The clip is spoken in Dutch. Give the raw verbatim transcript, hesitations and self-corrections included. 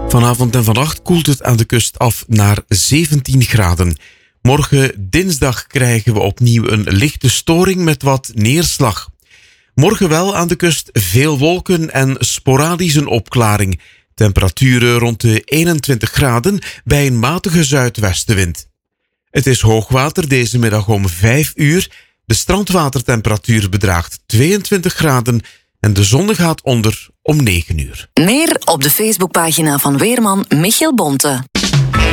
Vanavond en vannacht koelt het aan de kust af naar zeventien graden. Morgen dinsdag krijgen we opnieuw een lichte storing met wat neerslag. Morgen wel aan de kust veel wolken en sporadisch een opklaring. Temperaturen rond de eenentwintig graden bij een matige zuidwestenwind. Het is hoogwater deze middag om vijf uur. De strandwatertemperatuur bedraagt tweeëntwintig graden en de zon gaat onder om negen uur. Meer op de Facebookpagina van weerman Michiel Bonte.